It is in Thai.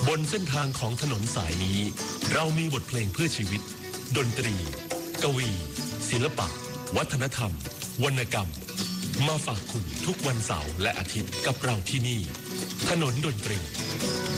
บนเส้นทางของถนนสายนี้เรามีบทเพลงเพื่อชีวิตดนตรีกวีศิลปะวัฒนธรรมวรรณกรรมมาฝากคุณทุกวันเสาร์และอาทิตย์กับเราที่นี่ถนนดนตรี